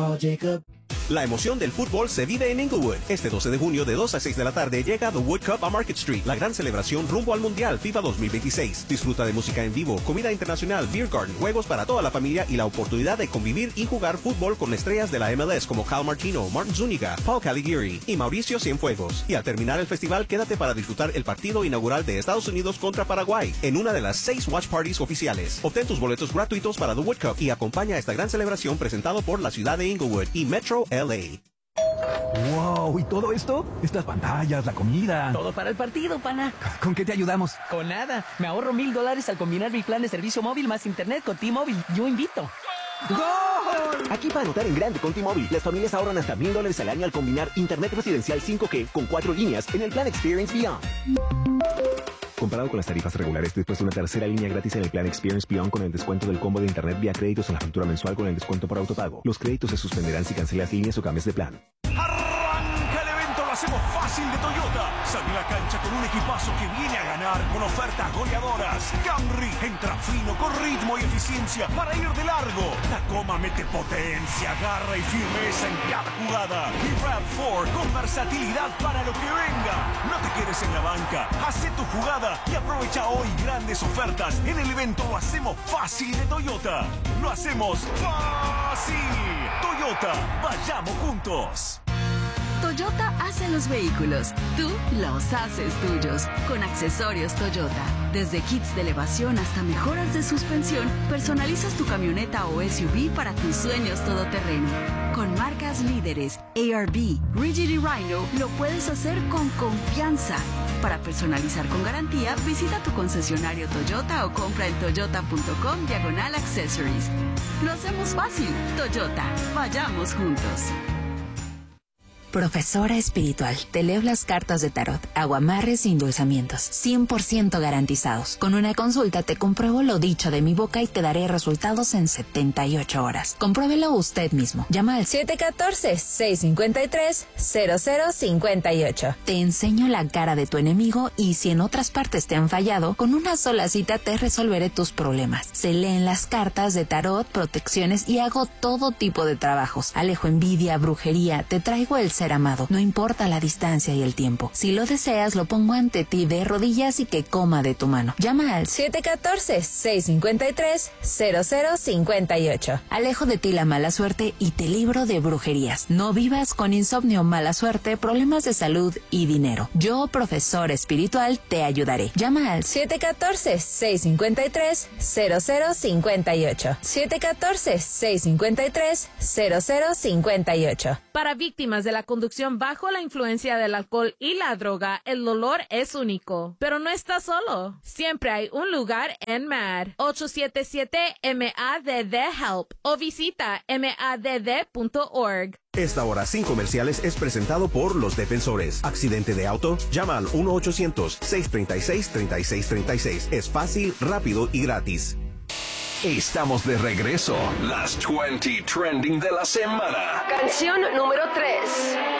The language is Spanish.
call Jacob. La emoción del fútbol se vive en Inglewood. Este 12 de junio de 2 a 6 de la tarde llega The Wood Cup a Market Street, la gran celebración rumbo al Mundial FIFA 2026. Disfruta de música en vivo, comida internacional, beer garden, juegos para toda la familia y la oportunidad de convivir y jugar fútbol con estrellas de la MLS como Cal Martino, Martin Zúñiga, Paul Caligiuri y Mauricio Cienfuegos. Y al terminar el festival, quédate para disfrutar el partido inaugural de Estados Unidos contra Paraguay en una de las 6 watch parties oficiales. Obtén tus boletos gratuitos para The Wood Cup y acompaña a esta gran celebración presentado por la ciudad de Inglewood y Metro LA. ¡Wow! ¿Y todo esto? Estas pantallas, la comida. Todo para el partido, pana. ¿Con qué te ayudamos? Con nada. Me ahorro $1,000 al combinar mi plan de servicio móvil más internet con T-Mobile. Yo invito. ¡Gol! Aquí para anotar en grande con T-Mobile, las familias ahorran hasta $1,000 al año al combinar internet residencial 5G con 4 líneas en el plan Experience Beyond. Comparado con las tarifas regulares, después de una tercera línea gratis en el plan Experience Beyond con el descuento del combo de internet vía créditos en la factura mensual con el descuento por autopago. Los créditos se suspenderán si cancelas líneas o cambies de plan. Arranca el evento, lo hacemos fácil de Toyota. Sale a la cancha con un equipazo que viene a ganar con ofertas goleadoras. Camry entra fino con ritmo y eficiencia para ir de largo. Tacoma mete potencia, garra y firmeza en cada jugada. Y RAV4 con versatilidad para lo que venga. No te quedes en la banca, haz tu jugada y aprovecha hoy grandes ofertas en el evento Lo hacemos fácil de Toyota. Lo hacemos fácil. Toyota, vayamos juntos. Toyota hace los vehículos, tú los haces tuyos. Con accesorios Toyota, desde kits de elevación hasta mejoras de suspensión, personalizas tu camioneta o SUV para tus sueños todoterreno. Con marcas líderes, ARB, Rigid y Rhino, lo puedes hacer con confianza. Para personalizar con garantía, visita tu concesionario Toyota o compra en toyota.com/accessories. Lo hacemos fácil. Toyota, vayamos juntos. Profesora espiritual, te leo las cartas de tarot, aguamarres y endulzamientos, 100% garantizados. Con una consulta te compruebo lo dicho de mi boca y te daré resultados en 78 horas. Compruébelo usted mismo. Llama al 714-653-0058. Te enseño la cara de tu enemigo y si en otras partes te han fallado, con una sola cita te resolveré tus problemas. Se leen las cartas de tarot, protecciones y hago todo tipo de trabajos. Alejo envidia, brujería, te traigo el ser amado, no importa la distancia y el tiempo. Si lo deseas, lo pongo ante ti de rodillas y que coma de tu mano. Llama al 714-653-0058. Alejo de ti la mala suerte y te libro de brujerías. No vivas con insomnio, mala suerte, problemas de salud y dinero. Yo, profesor espiritual, te ayudaré. Llama al 714-653-0058. 714-653-0058. Para víctimas de la conducción bajo la influencia del alcohol y la droga, el dolor es único. Pero no estás solo. Siempre hay un lugar en MADD. 877-MADD-HELP o visita madd.org. Esta hora sin comerciales es presentado por Los Defensores. ¿Accidente de auto? Llama al 1-800-636-3636. Es fácil, rápido y gratis. Estamos de regreso. Las 20 Trending de la semana. Canción número 3.